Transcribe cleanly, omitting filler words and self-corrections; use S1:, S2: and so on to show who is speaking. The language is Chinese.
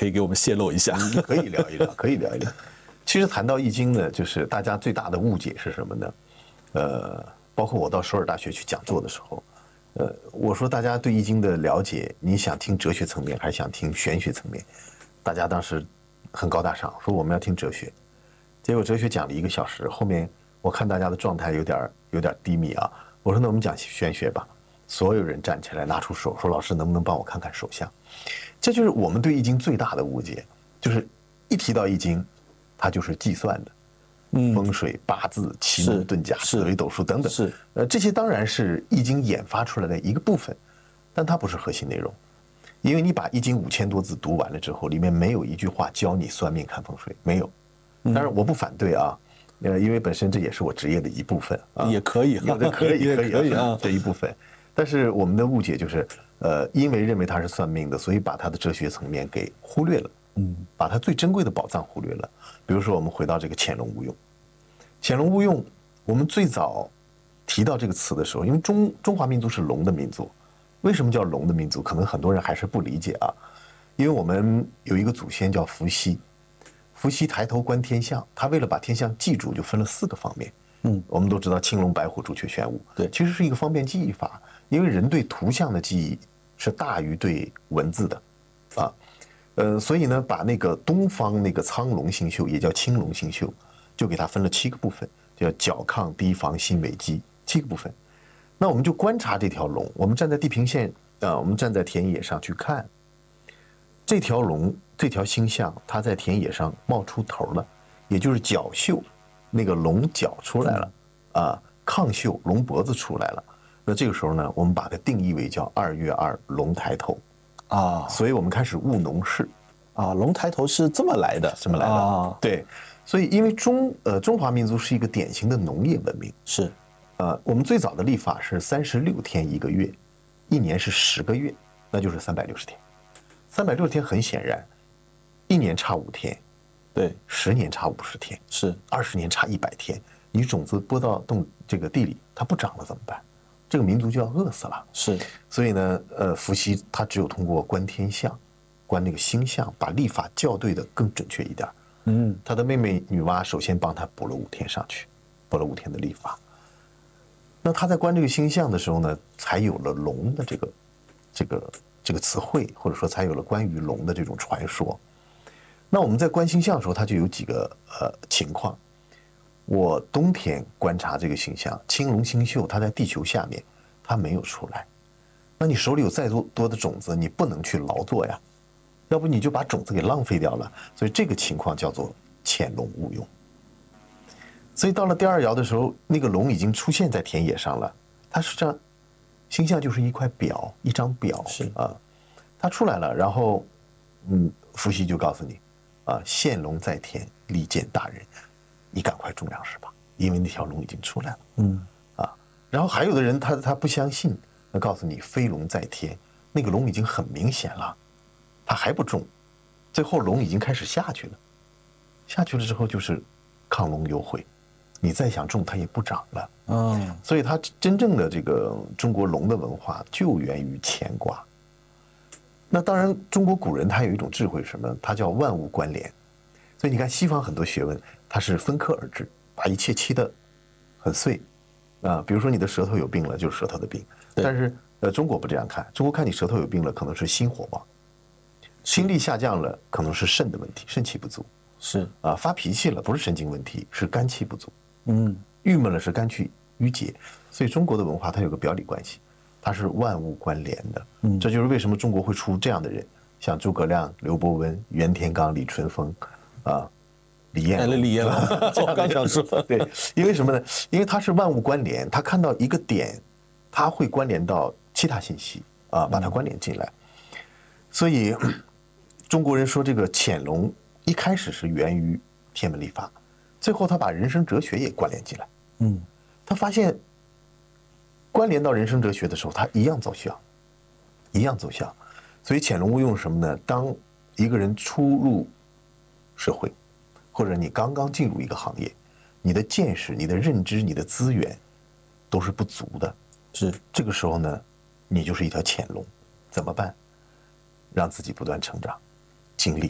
S1: 可以给我们泄露一下？
S2: 可以聊一聊，可以聊一聊。其实谈到易经呢，就是大家最大的误解是什么呢？包括我到首尔大学去讲座的时候，我说大家对易经的了解，你想听哲学层面还是想听玄学层面？大家当时很高大上，说我们要听哲学。结果哲学讲了1个小时，后面我看大家的状态有点低迷啊。我说那我们讲玄学吧。所有人站起来拿出手，说老师能不能帮我看看手相？这就是我们对易经最大的误解，就是一提到易经，它就是计算的，风水、八字、奇门遁甲、紫微斗数等等。
S1: 是，
S2: 这些当然是易经演发出来的一个部分，但它不是核心内容。因为你把易经5000多字读完了之后，里面没有一句话教你算命看风水，没有。当然我不反对啊，因为本身这也是我职业的一部分啊，
S1: 也可以，
S2: 有的可以
S1: 啊，
S2: 这一部分。但是我们的误解就是，因为认为它是算命的，所以把它的哲学层面给忽略了，把它最珍贵的宝藏忽略了。比如说，我们回到这个潜龙勿用，潜龙勿用，我们最早提到这个词的时候，因为中华民族是龙的民族，为什么叫龙的民族？可能很多人还是不理解啊，因为我们有一个祖先叫伏羲，伏羲抬头观天象，他为了把天象记住，就分了4个方面。我们都知道青龙白虎朱雀玄武，
S1: 对，
S2: 其实是一个方便记忆法，因为人对图像的记忆是大于对文字的，所以呢，把那个东方那个苍龙星宿，也叫青龙星宿，就给它分了7个部分，叫角亢低房心尾基7个部分。那我们就观察这条龙，我们站在地平线我们站在田野上去看这条龙，这条星象，它在田野上冒出头了，也就是角宿。那个龙角出来了，亢宿龙脖子出来了。那这个时候呢，我们把它定义为叫2月2龙抬头啊，所以我们开始务农事
S1: 啊，龙抬头是这么来的，
S2: 啊，对，所以因为中华民族是一个典型的农业文明，
S1: 是，
S2: 我们最早的历法是36天1个月，1年是10个月，那就是360天，360天很显然，1年差5天。
S1: 对
S2: ，10年差50天，
S1: 是
S2: 20年差100天。你种子播到这个地里，它不长了怎么办？这个民族就要饿死了。
S1: 是，
S2: 所以呢，伏羲他只有通过观天象，观那个星象，把历法校对的更准确一点。他的妹妹女娲首先帮他补了5天上去，补了5天的历法。那他在观这个星象的时候呢，才有了龙的这个词汇，或者说才有了关于龙的这种传说。那我们在观星象的时候，它就有几个情况。我冬天观察这个星象，青龙星宿它在地球下面，它没有出来。那你手里有再多的种子，你不能去劳作呀，要不你就把种子给浪费掉了。所以这个情况叫做潜龙勿用。所以到了第2爻的时候，那个龙已经出现在田野上了，它是这样，星象就是一块表，一张表
S1: 是
S2: 啊，它出来了，然后伏羲就告诉你。现龙在田，力见大人，你赶快种粮食吧，因为那条龙已经出来了。然后还有的人他不相信，他告诉你飞龙在天，那个龙已经很明显了，他还不种，最后龙已经开始下去了，下去了之后就是亢龙有悔，你再想种它也不长了。所以它真正的这个中国龙的文化就源于乾卦。那当然，中国古人他有一种智慧，什么？他叫万物关联。所以你看，西方很多学问，它是分科而治，把一切切得很碎比如说你的舌头有病了，就是舌头的病。但是中国不这样看，中国看你舌头有病了，可能是心火旺；心力下降了，可能是肾的问题，肾气不足。
S1: 是
S2: 发脾气了，不是神经问题，是肝气不足。郁闷了是肝气郁结。所以中国的文化它有个表里关系。它是万物关联的，这就是为什么中国会出这样的人，像诸葛亮、刘伯温、袁天罡、李淳风，李彦龙，
S1: 我刚想说，
S2: 对，因为什么呢？因为它是万物关联，他看到一个点，他会关联到其他信息把它关联进来。所以中国人说这个潜龙一开始是源于天文历法，最后他把人生哲学也关联进来。他发现。关联到人生哲学的时候，它一样奏效，一样奏效。所以潜龙勿用什么呢？当一个人初入社会，或者你刚刚进入一个行业，你的见识、你的认知、你的资源都是不足的。
S1: 是
S2: 这个时候呢，你就是一条潜龙，怎么办？让自己不断成长，经历。